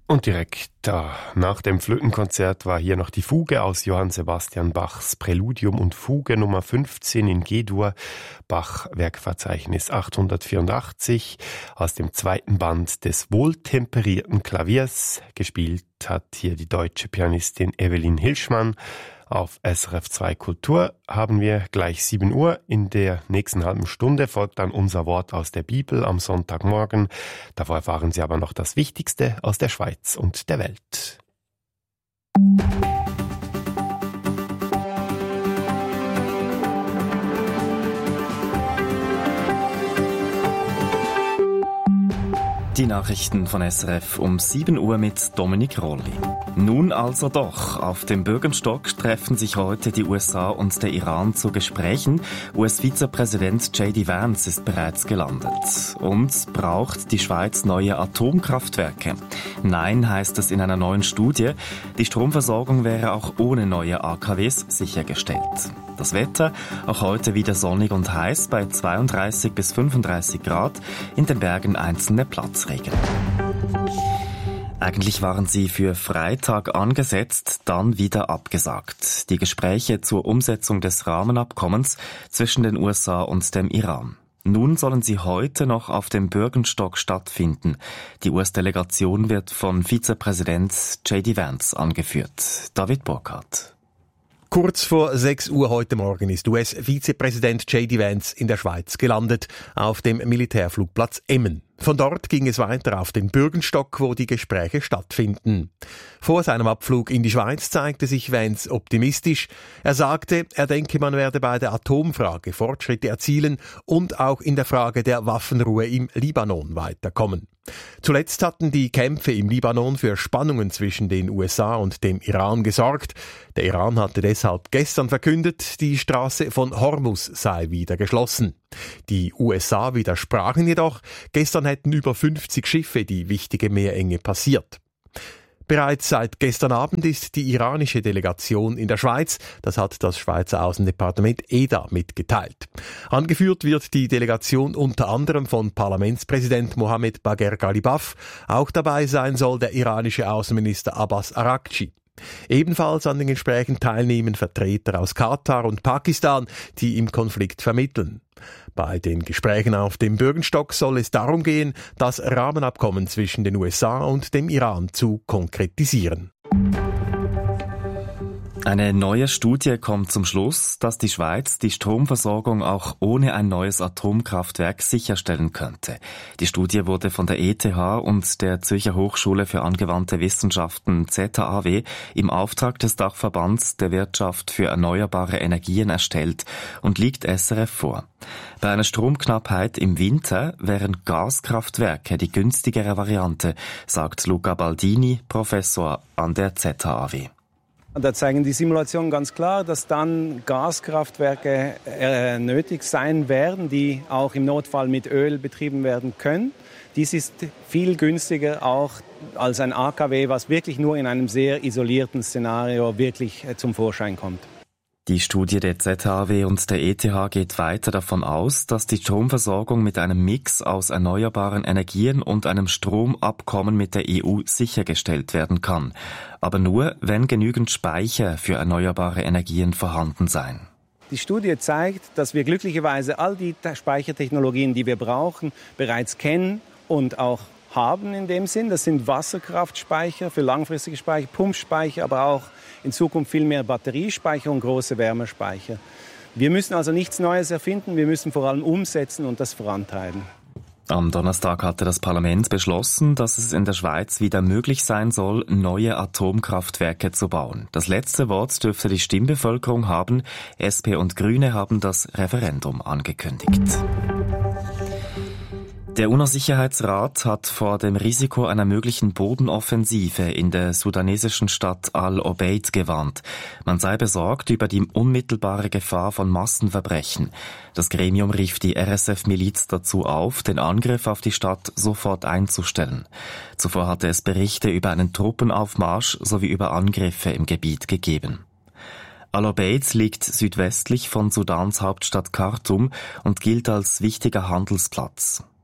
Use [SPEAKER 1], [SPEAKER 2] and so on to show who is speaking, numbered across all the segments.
[SPEAKER 1] Und direkt nach dem Flötenkonzert war hier noch die Fuge aus Johann Sebastian Bachs Präludium und Fuge Nummer 15 in G-Dur, Bach Werkverzeichnis 884 aus dem zweiten Band des wohltemperierten Klaviers. Gespielt hat hier die deutsche Pianistin Evelyn Hilschmann. Auf SRF 2 Kultur haben wir gleich 7 Uhr. In der nächsten halben Stunde folgt dann unser Wort aus der Bibel am Sonntagmorgen. Davor erfahren Sie aber noch das Wichtigste aus der Schweiz und der Welt.
[SPEAKER 2] Die Nachrichten von SRF um 7 Uhr mit Dominik Rolli. Nun also doch. Auf dem Bürgenstock treffen sich heute die USA und der Iran zu Gesprächen. US-Vizepräsident J.D. Vance ist bereits gelandet. Und braucht die Schweiz neue Atomkraftwerke? Nein, heißt es in einer neuen Studie. Die Stromversorgung wäre auch ohne neue AKWs sichergestellt. Das Wetter, auch heute wieder sonnig und heiß bei 32 bis 35 Grad, in den Bergen einzelne Platzregen. Eigentlich waren sie für Freitag angesetzt, dann wieder abgesagt. Die Gespräche zur Umsetzung des Rahmenabkommens zwischen den USA und dem Iran. Nun sollen sie heute noch auf dem Bürgenstock stattfinden. Die US-Delegation wird von Vizepräsident J.D. Vance angeführt. David Burkhardt.
[SPEAKER 3] Kurz vor 6 Uhr heute Morgen ist US-Vizepräsident J.D. Vance in der Schweiz gelandet, auf dem Militärflugplatz Emmen. Von dort ging es weiter auf den Bürgenstock, wo die Gespräche stattfinden. Vor seinem Abflug in die Schweiz zeigte sich Vance optimistisch. Er sagte, er denke, man werde bei der Atomfrage Fortschritte erzielen und auch in der Frage der Waffenruhe im Libanon weiterkommen. Zuletzt hatten die Kämpfe im Libanon für Spannungen zwischen den USA und dem Iran gesorgt. Der Iran hatte deshalb gestern verkündet, die Straße von Hormuz sei wieder geschlossen. Die USA widersprachen jedoch. Gestern hätten über 50 Schiffe die wichtige Meerenge passiert. Bereits seit gestern Abend ist die iranische Delegation in der Schweiz. Das hat das Schweizer Außendepartement EDA mitgeteilt. Angeführt wird die Delegation unter anderem von Parlamentspräsident Mohammed Bagher Ghalibaf. Auch dabei sein soll der iranische Außenminister Abbas Araghchi. Ebenfalls an den Gesprächen teilnehmen Vertreter aus Katar und Pakistan, die im Konflikt vermitteln. Bei den Gesprächen auf dem Bürgenstock soll es darum gehen, das Rahmenabkommen zwischen den USA und dem Iran zu konkretisieren.
[SPEAKER 2] Eine neue Studie kommt zum Schluss, dass die Schweiz die Stromversorgung auch ohne ein neues Atomkraftwerk sicherstellen könnte. Die Studie wurde von der ETH und der Zürcher Hochschule für angewandte Wissenschaften ZHAW im Auftrag des Dachverbands der Wirtschaft für erneuerbare Energien erstellt und liegt SRF vor. Bei einer Stromknappheit im Winter wären Gaskraftwerke die günstigere Variante, sagt Luca Baldini, Professor an der ZHAW.
[SPEAKER 4] Da zeigen die Simulationen ganz klar, dass dann Gaskraftwerke nötig sein werden, die auch im Notfall mit Öl betrieben werden können. Dies ist viel günstiger auch als ein AKW, was wirklich nur in einem sehr isolierten Szenario wirklich zum Vorschein kommt.
[SPEAKER 2] Die Studie der ZHAW und der ETH geht weiter davon aus, dass die Stromversorgung mit einem Mix aus erneuerbaren Energien und einem Stromabkommen mit der EU sichergestellt werden kann. Aber nur, wenn genügend Speicher für erneuerbare Energien vorhanden seien.
[SPEAKER 4] Die Studie zeigt, dass wir glücklicherweise all die Speichertechnologien, die wir brauchen, bereits kennen und auch haben in dem Sinn. Das sind Wasserkraftspeicher für langfristige Speicher, Pumpspeicher, aber auch in Zukunft viel mehr Batteriespeicher und große Wärmespeicher. Wir müssen also nichts Neues erfinden, wir müssen vor allem umsetzen und das vorantreiben.
[SPEAKER 2] Am Donnerstag hatte das Parlament beschlossen, dass es in der Schweiz wieder möglich sein soll, neue Atomkraftwerke zu bauen. Das letzte Wort dürfte die Stimmbevölkerung haben. SP und Grüne haben das Referendum angekündigt. Der UNO-Sicherheitsrat hat vor dem Risiko einer möglichen Bodenoffensive in der sudanesischen Stadt Al-Obeid gewarnt. Man sei besorgt über die unmittelbare Gefahr von Massenverbrechen. Das Gremium rief die RSF-Miliz dazu auf, den Angriff auf die Stadt sofort einzustellen. Zuvor hatte es Berichte über einen Truppenaufmarsch sowie über Angriffe im Gebiet gegeben. Al-Obeid liegt südwestlich von Sudans Hauptstadt Khartoum und gilt als wichtiger Handelsplatz.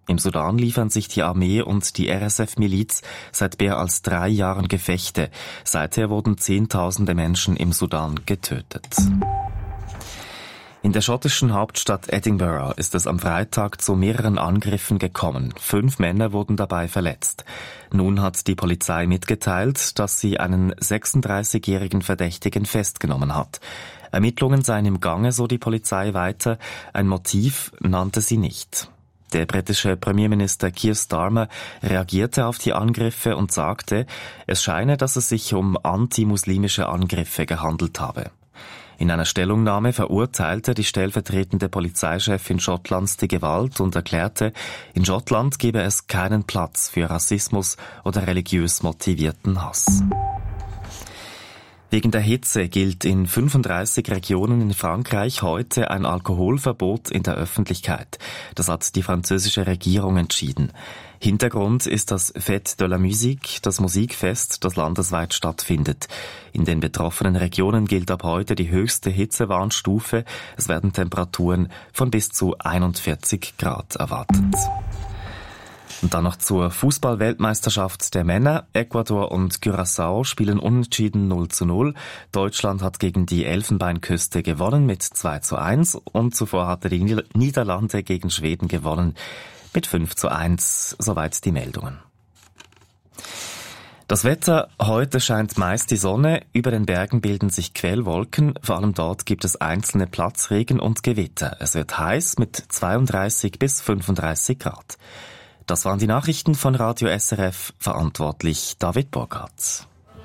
[SPEAKER 2] Im Sudan liefern sich die Armee und die RSF-Miliz seit mehr als 3 Jahren Gefechte. Seither wurden Zehntausende Menschen im Sudan getötet. In der schottischen Hauptstadt Edinburgh ist es am Freitag zu mehreren Angriffen gekommen. 5 Männer wurden dabei verletzt. Nun hat die Polizei mitgeteilt, dass sie einen 36-jährigen Verdächtigen festgenommen hat. Ermittlungen seien im Gange, so die Polizei weiter. Ein Motiv nannte sie nicht. Der britische Premierminister Keir Starmer reagierte auf die Angriffe und sagte, es scheine, dass es sich um antimuslimische Angriffe gehandelt habe. In einer Stellungnahme verurteilte die stellvertretende Polizeichefin Schottlands die Gewalt und erklärte, in Schottland gebe es keinen Platz für Rassismus oder religiös motivierten Hass. Wegen der Hitze gilt in 35 Regionen in Frankreich heute ein Alkoholverbot in der Öffentlichkeit. Das hat die französische Regierung entschieden. Hintergrund ist das Fête de la Musique, das Musikfest, das landesweit stattfindet. In den betroffenen Regionen gilt ab heute die höchste Hitzewarnstufe. Es werden Temperaturen von bis zu 41 Grad erwartet. Und dann noch zur Fußball-Weltmeisterschaft der Männer. Ecuador und Curaçao spielen unentschieden 0:0. Deutschland hat gegen die Elfenbeinküste gewonnen mit 2:1 und zuvor hatte die Niederlande gegen Schweden gewonnen mit 5:1. Soweit die Meldungen. Das Wetter: Heute scheint meist die Sonne, über den Bergen bilden sich Quellwolken, vor allem dort gibt es einzelne Platzregen und Gewitter. Es wird heiß mit 32 bis 35 Grad. Das waren die Nachrichten von Radio SRF, verantwortlich David Burkhardt.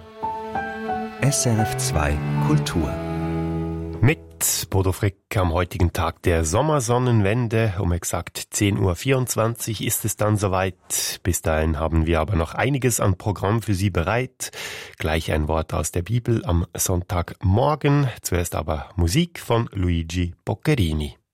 [SPEAKER 5] SRF 2 Kultur.
[SPEAKER 1] Mit Bodo Frick am heutigen Tag der Sommersonnenwende. Um exakt 10:24 Uhr ist es dann soweit. Bis dahin haben wir aber noch einiges an Programm für Sie bereit. Gleich ein Wort aus der Bibel am Sonntagmorgen. Zuerst aber Musik von Luigi Boccherini.